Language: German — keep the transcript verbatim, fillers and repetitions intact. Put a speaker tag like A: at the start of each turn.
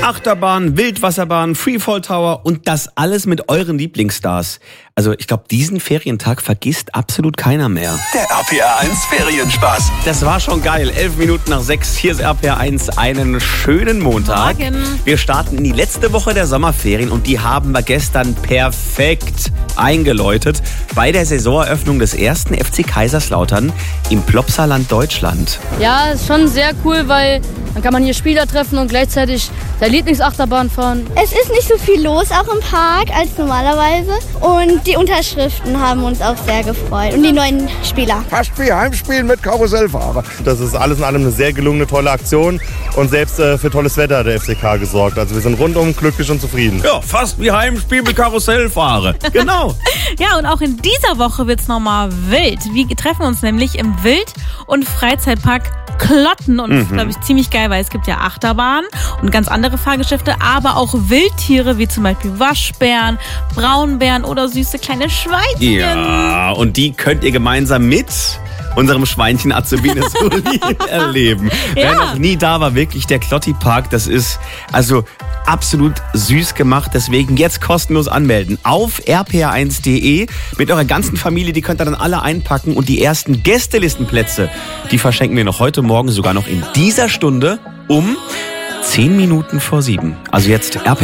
A: Achterbahn, Wildwasserbahn, Freefall Tower und das alles mit euren Lieblingsstars. Also ich glaube, diesen Ferientag vergisst absolut keiner mehr.
B: Der R P R eins Ferienspaß.
A: Das war schon geil. Elf Minuten nach sechs. Hier ist R P R eins. Einen schönen Montag.
C: Morgen.
A: Wir starten in die letzte Woche der Sommerferien und die haben wir gestern perfekt eingeläutet bei der Saisoneröffnung des ersten F C Kaiserslautern im Plopsaland Deutschland.
D: Ja, ist schon sehr cool, weil dann kann man hier Spieler treffen und gleichzeitig der Lieblingsachterbahn fahren.
E: Es ist nicht so viel los auch im Park als normalerweise und die Unterschriften haben uns auch sehr gefreut und die neuen Spieler.
F: Fast wie Heimspielen mit Karussellfahrer.
G: Das ist alles in allem eine sehr gelungene, tolle Aktion und selbst äh, für tolles Wetter hat der F C K gesorgt. Also wir sind rundum glücklich und zufrieden.
A: Ja, fast wie Heimspiel mit Karussellfahrer. Genau.
C: Ja, und auch in dieser Woche wird's nochmal wild. Wir treffen uns nämlich im Wild- und Freizeitpark Klotten und das ist, glaube ich, ziemlich geil, weil es gibt ja Achterbahnen und ganz andere Fahrgeschäfte, aber auch Wildtiere wie zum Beispiel Waschbären, Braunbären oder süße kleine Schweinchen.
A: Ja, und die könnt ihr gemeinsam mit unserem Schweinchen Azubine Suli erleben.
C: Ja.
A: Wer noch nie da war, wirklich der Klotti-Park, das ist also absolut süß gemacht. Deswegen jetzt kostenlos anmelden auf r p r eins punkt d e mit eurer ganzen Familie. Die könnt ihr dann alle einpacken und die ersten Gästelistenplätze, die verschenken wir noch heute Morgen sogar noch in dieser Stunde um zehn Minuten vor sieben. Also jetzt R P R